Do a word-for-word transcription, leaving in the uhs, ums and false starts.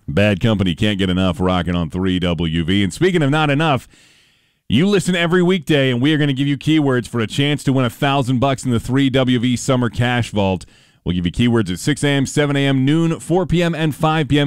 Bad Company, Can't Get Enough, rocking on three W V. And speaking of not enough, you listen every weekday, and we are going to give you keywords for a chance to win a thousand bucks in the three W V Summer Cash Vault. We'll give you keywords at six a.m., seven a.m., noon, four p.m., and five p.m.